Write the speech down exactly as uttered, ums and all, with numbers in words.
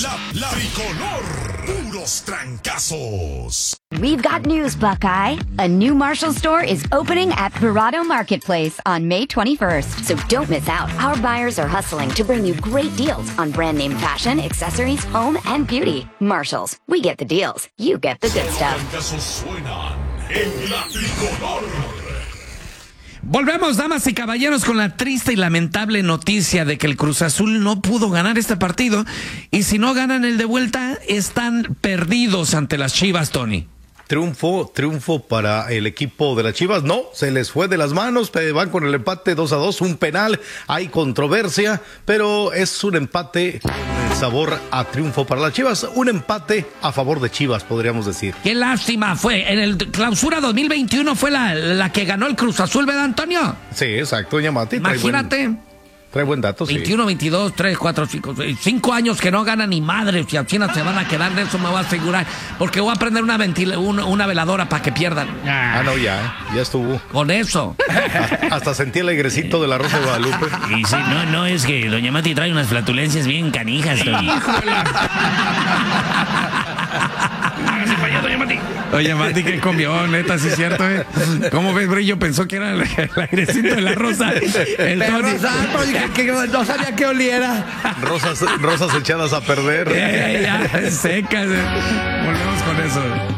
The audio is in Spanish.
La, la tricolor, puros trancazos. We've got news, Buckeye. A new Marshall store is opening at Verrado Marketplace on May twenty-first. So don't miss out. Our buyers are hustling to bring you great deals on brand name fashion, accessories, home, and beauty. Marshalls, we get the deals. You get the good stuff. Trancazos suenan en la tricolor. Volvemos, damas y caballeros, con la triste y lamentable noticia de que el Cruz Azul no pudo ganar este partido. Y si no ganan el de vuelta, están perdidos ante las Chivas, Tony. Triunfo, triunfo para el equipo de las Chivas. No, se les fue de las manos, van con el empate dos a dos, un penal, hay controversia, pero es un empate con sabor a triunfo para las Chivas, un empate a favor de Chivas, podríamos decir. Qué lástima fue, en el clausura dos mil veintiuno fue la, la que ganó el Cruz Azul, ¿verdad, Antonio? Sí, exacto, doña Mati. Imagínate. Trae buen... Trae buen dato, sí. veintiuno, veintidós, tres, cuatro, cinco, cinco años que no ganan ni madre. Si al final se van a quedar de eso, me voy a asegurar. Porque voy a prender una, ventila, una, una veladora para que pierdan. Ah, no, ya, ya estuvo. Con eso. Hasta sentí el airecito de la Rosa de Guadalupe. Y sí, no, no, es que doña Mati trae unas flatulencias bien canijas, Tony. Oye, Mati, ¿qué comió? Neta, sí es cierto, ¿eh? ¿Cómo ves, Brillo? Pensó que era el, el airecito de la Rosa. El Tony. Santo, dije que no sabía que oliera. Rosas, rosas echadas a perder. Eh, ya, secas. Volvemos con eso.